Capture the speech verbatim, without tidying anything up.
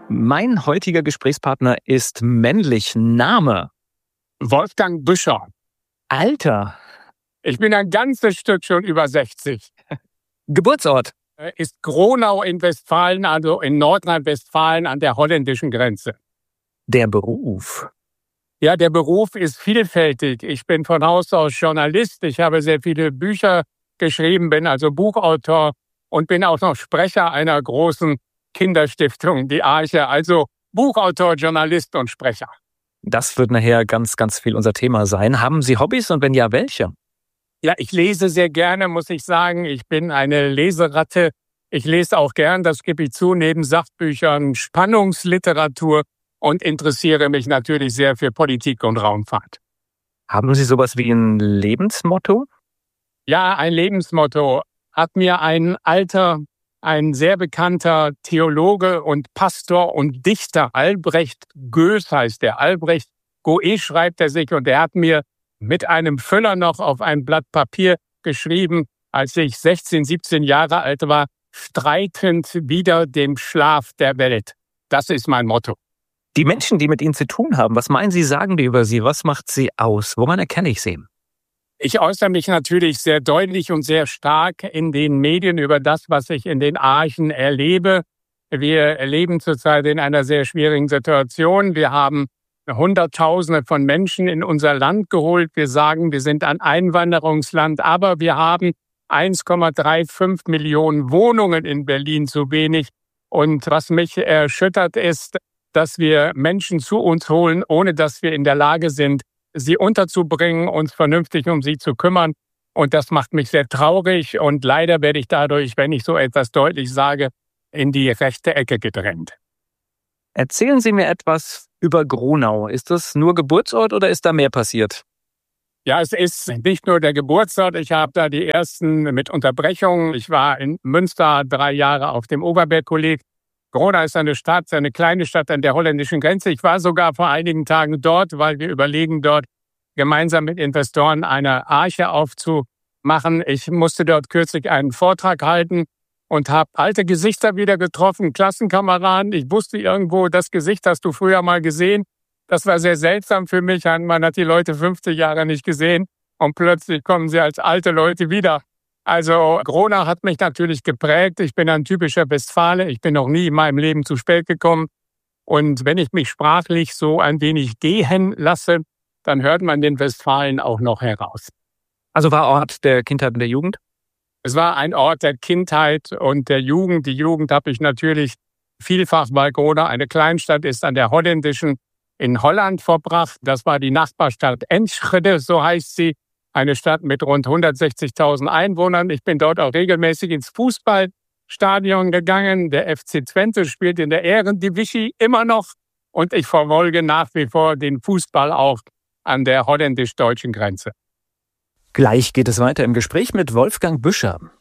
Mein heutiger Gesprächspartner ist männlich. Name? Wolfgang Büscher. Alter? Ich bin ein ganzes Stück schon über sechzig. Geburtsort? Ist Gronau in Westfalen, also in Nordrhein-Westfalen an der holländischen Grenze. Der Beruf? Ja, der Beruf ist vielfältig. Ich bin von Haus aus Journalist. Ich habe sehr viele Bücher geschrieben, bin also Buchautor und bin auch noch Sprecher einer großen Kinderstiftung, die Arche. Also Buchautor, Journalist und Sprecher. Das wird nachher ganz, ganz viel unser Thema sein. Haben Sie Hobbys und wenn ja, welche? Ja, ich lese sehr gerne, muss ich sagen. Ich bin eine Leseratte. Ich lese auch gern, das gebe ich zu, neben Sachbüchern, Spannungsliteratur und interessiere mich natürlich sehr für Politik und Raumfahrt. Haben Sie sowas wie ein Lebensmotto? Ja, ein Lebensmotto hat mir ein alter, ein sehr bekannter Theologe und Pastor und Dichter, Albrecht Goes heißt der, Albrecht Goes schreibt er sich, und er hat mir mit einem Füller noch auf ein Blatt Papier geschrieben, als ich sechzehn, siebzehn Jahre alt war: streitend wider dem Schlaf der Welt. Das ist mein Motto. Die Menschen, die mit Ihnen zu tun haben, was meinen Sie, sagen die über Sie? Was macht Sie aus? Woran erkenne ich Sie? Ich äußere mich natürlich sehr deutlich und sehr stark in den Medien über das, was ich in den Archen erlebe. Wir leben zurzeit in einer sehr schwierigen Situation. Wir haben Hunderttausende von Menschen in unser Land geholt. Wir sagen, wir sind ein Einwanderungsland, aber wir haben eins Komma fünfunddreißig Millionen Wohnungen in Berlin zu wenig. Und was mich erschüttert ist, dass wir Menschen zu uns holen, ohne dass wir in der Lage sind, sie unterzubringen, uns vernünftig um sie zu kümmern. Und das macht mich sehr traurig. Und leider werde ich dadurch, wenn ich so etwas deutlich sage, in die rechte Ecke gedrängt. Erzählen Sie mir etwas über Gronau. Ist das nur Geburtsort oder ist da mehr passiert? Ja, es ist nicht nur der Geburtsort. Ich habe da die ersten mit Unterbrechungen. Ich war in Münster drei Jahre auf dem Oberbergkolleg. Gronau ist eine Stadt, eine kleine Stadt an der holländischen Grenze. Ich war sogar vor einigen Tagen dort, weil wir überlegen, dort gemeinsam mit Investoren eine Arche aufzumachen. Ich musste dort kürzlich einen Vortrag halten und habe alte Gesichter wieder getroffen, Klassenkameraden. Ich wusste irgendwo, das Gesicht hast du früher mal gesehen. Das war sehr seltsam für mich. Man hat die Leute fünfzig Jahre nicht gesehen und plötzlich kommen sie als alte Leute wieder. Also Gronau hat mich natürlich geprägt. Ich bin ein typischer Westfale. Ich bin noch nie in meinem Leben zu spät gekommen. Und wenn ich mich sprachlich so ein wenig gehen lasse, dann hört man den Westfalen auch noch heraus. Also war Ort der Kindheit und der Jugend? Es war ein Ort der Kindheit und der Jugend. Die Jugend habe ich natürlich vielfach, weil Gronau eine Kleinstadt ist, an der holländischen in Holland verbracht. Das war die Nachbarstadt Enschede, so heißt sie. Eine Stadt mit rund hundertsechzigtausend Einwohnern. Ich bin dort auch regelmäßig ins Fußballstadion gegangen. Der F C Twente spielt in der Eredivisie immer noch. Und ich verfolge nach wie vor den Fußball auch an der holländisch-deutschen Grenze. Gleich geht es weiter im Gespräch mit Wolfgang Büscher.